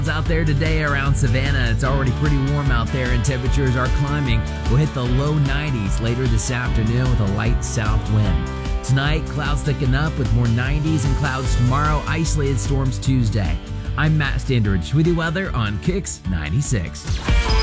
Out there today around Savannah. It's already pretty warm out there and temperatures are climbing. We'll hit the low 90s later this afternoon with a light south wind. Tonight, clouds thicken up with more 90s and clouds tomorrow, isolated storms Tuesday. I'm Matt Standridge with the weather on Kicks 96.